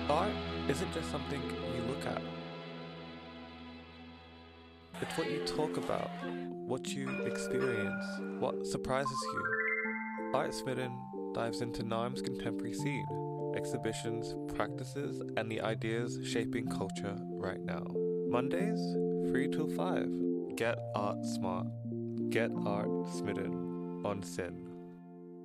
Art isn't just something you look at, it's what you talk about, what you experience, what surprises you. Art Smitten dives into Naarm's contemporary scene, exhibitions, practices, and the ideas shaping culture right now. Mondays, 3 till 5. Get art smart. Get art smitten on Sin.